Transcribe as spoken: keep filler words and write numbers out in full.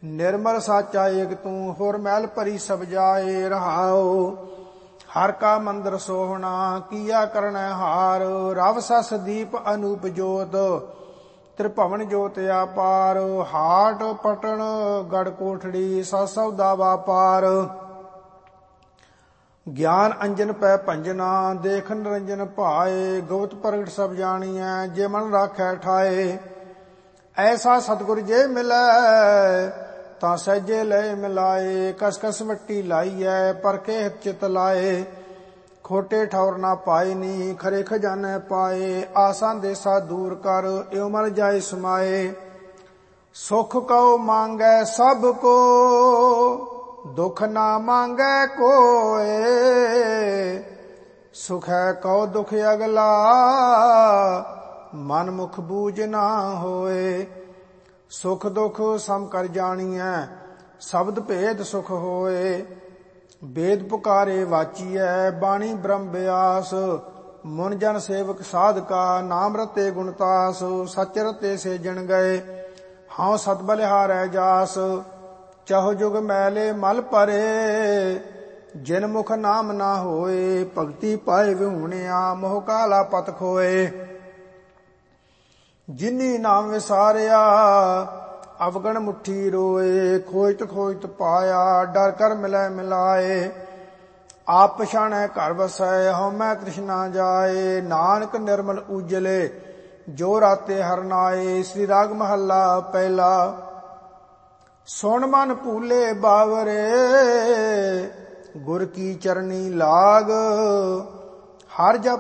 निर्मल साचा एक तू होर मैल भरी सब जाए। रहाओ हर का मंदिर सोहना किया करण हार। रव सस दीप अनूप जोत त्रिभवन जोत अपार। हाट पटन गढ़ कोठड़ी सस सौदा व्यापार। ज्ञान अंजन पै भंजना देख निरंजन भाए। गुप्त प्रगट सब जानिए जे मन राखै ठाए। ऐसा सतगुर जे मिलै ਤਾਂ ਸਹਿਜੇ ਲਏ ਮਿਲਾਏ। ਕਸ ਕਸ ਵੱਟੀ ਲਾਈਐ ਪਰਖੇ ਹਿਤ ਚਿਤ ਲਾਏ। ਖੋਟੇ ਠੌਰ ਨਾ ਪਾਏ ਨੀ ਖਰੇ ਖਜ਼ਾਨੇ ਪਾਏ। ਆਸਾਂ ਦੇਸਾ ਦੂਰ ਕਰ ਇਉ ਮਰ ਜਾਏ ਸਮਾਏ। ਸੁਖ ਕਉ ਮੰਗੈ ਸਭ ਕੋ ਦੁਖ ਨਾ ਮੰਗੈ ਕੋਏ। ਸੁਖੈ ਕਉ ਦੁਖ ਅਗਲਾ ਮਨ ਮੁਖ ਬੂਝ ਨਾ ਹੋਏ। सुख दुख सम कर जानिए शब्द भेद सुख होए। वेद पुकारे वाचिए बाणी ब्रह्म व्यास। मुन जन सेवक साधका नाम रते गुणतास। सच रते से जन गए हाँ सत बलिहारै जास। चहो जुग मैले मल परे जिन मुख नाम ना होए। भगति पाए विहूणिया मोह काला पत खोए। जिनी नाम विसारिया अवगण मुट्ठी रोए। खोजत खोजत पाया डर कर मिलै मिलाए। आप पछाणै घर वसै हਉਮੈ तृष्णा जाए। नानक निर्मल उजले जो राते हरनाए। श्री राग महला पहला। सुन मन भूले बावरे गुर की चरनी लाग। हर जप